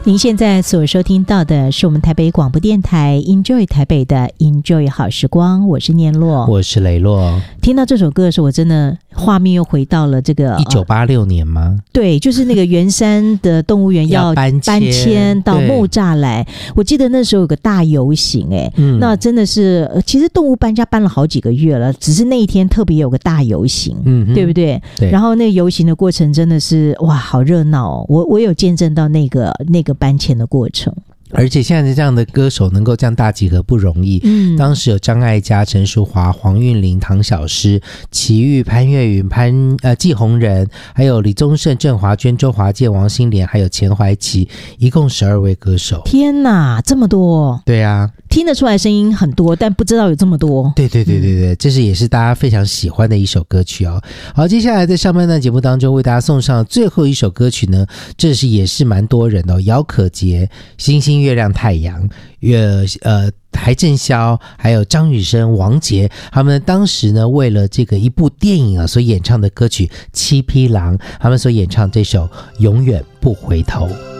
您现在所收听到的是我们台北广播电台 Enjoy 台北的 Enjoy 好时光，我是念洛， 我是雷洛。 听到这首歌的时候，我真的画面又回到了这个 1986年吗？ 对，就是那个圆山的动物园要搬迁到木栅来。我记得那时候有个大游行，那真的是其实动物搬家搬了好几个月了，只是那一天特别有个大游行，对不对？ 对。 然后那个游行的过程真的是哇，好热闹哦！我有见证到那个搬迁的过程。 而且现在这样的歌手能够这样大集合不容易，当时有张艾嘉、陈淑华、黄韵玲、唐小诗、齐豫、潘越云、季红人，还有李宗盛、郑华娟、周华健、王心莲，还有钱怀琪，一共12位歌手。 天哪，这么多！ 对啊， 听得出来声音很多，但不知道有这么多。 对，这是也是大家非常喜欢的一首歌曲哦。好，接下来在上半段节目当中为大家送上最后一首歌曲呢，这是也是蛮多人的姚可杰、星星、月亮、太阳，邰正宵，还有张雨生、王杰，他们当时呢为了这个一部电影所演唱的歌曲《七匹狼》，他们所演唱这首《永远不回头》。